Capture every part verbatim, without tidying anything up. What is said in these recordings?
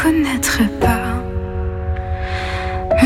connaîtrais pas. Mmh,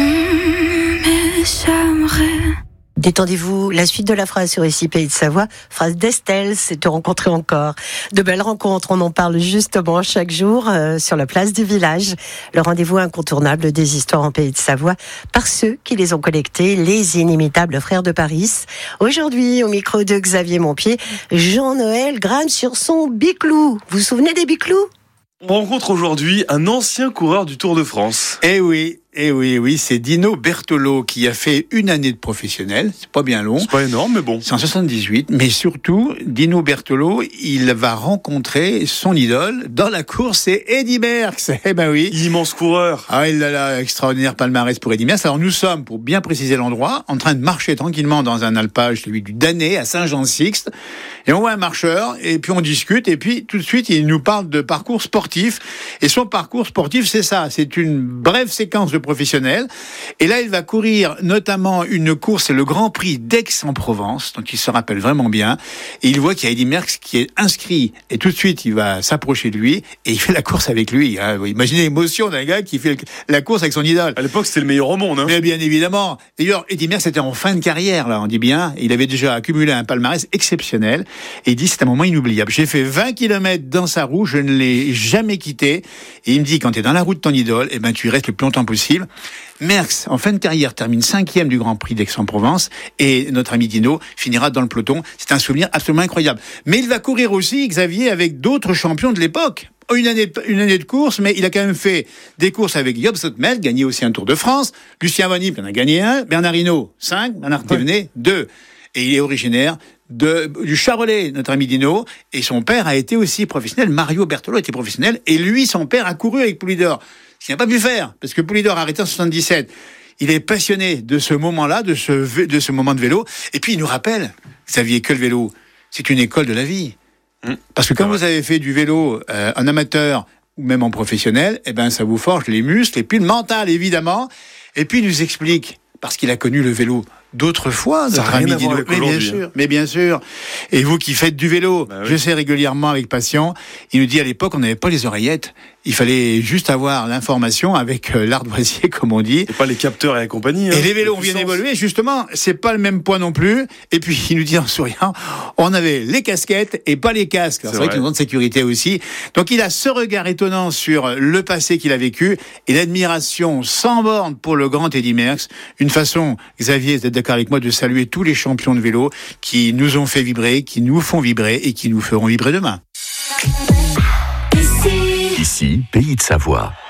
mais j'aimerais. Détendez-vous, la suite de la phrase sur Ici Pays de Savoie, phrase d'Estelle, c'est te rencontrer encore. De belles rencontres, on en parle justement chaque jour euh, sur la place du village. Le rendez-vous incontournable des histoires en Pays de Savoie par ceux qui les ont collectées, les inimitables frères de Paris. Aujourd'hui, au micro de Xavier Montpied, Jean-Noël grimpe sur son biclou. Vous vous souvenez des biclous ? On rencontre aujourd'hui un ancien coureur du Tour de France. Eh oui, eh oui, oui, c'est Dino Bertolo qui a fait une année de professionnel. C'est pas bien long. C'est pas énorme, mais bon. C'est en soixante-dix-huit. Mais surtout, Dino Bertolo, il va rencontrer son idole dans la course, c'est Eddy Merckx. Eh ben oui. Immense coureur. Ah, il a là, extraordinaire palmarès pour Eddy Merckx. Alors nous sommes, pour bien préciser l'endroit, en train de marcher tranquillement dans un alpage, celui du Danet, à Saint-Jean-Sixte. Et on voit un marcheur, et puis on discute, et puis tout de suite, il nous parle de parcours sportif. Et son parcours sportif, c'est ça. C'est une brève séquence de professionnel. Et là, il va courir notamment une course, c'est le Grand Prix d'Aix-en-Provence, dont il se rappelle vraiment bien. Et il voit qu'il y a Eddy Merckx qui est inscrit. Et tout de suite, il va s'approcher de lui, et il fait la course avec lui. Hein. Imaginez l'émotion d'un gars qui fait la course avec son idole. À l'époque, c'était le meilleur au monde. Hein. Mais bien évidemment. D'ailleurs, Eddy Merckx était en fin de carrière, là, on dit bien. Il avait déjà accumulé un palmarès exceptionnel. Et il dit, c'est un moment inoubliable. J'ai fait vingt kilomètres dans sa roue, je ne l'ai jamais quitté. Et il me dit, quand tu es dans la roue de ton idole, eh ben, tu y restes le plus longtemps possible. Merckx, en fin de carrière, termine cinquième du Grand Prix d'Aix-en-Provence. Et notre ami Dino finira dans le peloton. C'est un souvenir absolument incroyable. Mais il va courir aussi, Xavier, avec d'autres champions de l'époque. Une année, une année de course, mais il a quand même fait des courses avec Job Zoetemelk, gagné aussi un Tour de France. Lucien Van Impe en a gagné un. Bernard Hinault, cinq. Bernard Thévenet, deux. Et il est originaire de, du Charolais, notre ami Dino. Et son père a été aussi professionnel. Mario Bertolo était professionnel. Et lui, son père, a couru avec Poulidor. Ce qu'il n'a pas pu faire, parce que Poulidor a arrêté en soixante-dix-sept. Il est passionné de ce moment-là, de ce, de ce moment de vélo. Et puis, il nous rappelle, Xavier, que le vélo, c'est une école de la vie. Parce que quand vous avez fait du vélo euh, en amateur ou même en professionnel, eh ben, ça vous forge les muscles et puis le mental, évidemment. Et puis, il nous explique, parce qu'il a connu le vélo d'autres fois, ça notre n'a rien ami à voir Dino. avec Mais bien aujourd'hui, sûr, hein. mais bien sûr. Et vous qui faites du vélo, bah oui. je sais régulièrement avec passion, il nous dit à l'époque, on n'avait pas les oreillettes. Il fallait juste avoir l'information avec euh, l'ardoisier, comme on dit. Et pas les capteurs et la compagnie. Hein, et les vélos ont bien évolué, justement, c'est pas le même poids non plus. Et puis, il nous dit en souriant, on avait les casquettes et pas les casques. C'est, c'est vrai, vrai qu'il y a une grande sécurité aussi. Donc, il a ce regard étonnant sur le passé qu'il a vécu et l'admiration sans borne pour le grand Eddy Merckx. Une façon, Xavier, vous êtes d'accord avec moi, de saluer tous les champions de vélo qui nous ont fait vibrer, qui nous font vibrer et qui nous feront vibrer demain. Ici, Pays de Savoie.